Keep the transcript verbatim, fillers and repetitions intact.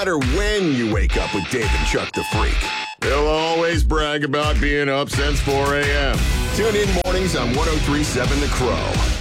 matter when you wake up with Dave and Chuck the Freak. They'll always brag about being up since four a.m. Tune in mornings on one oh three point seven The Crow.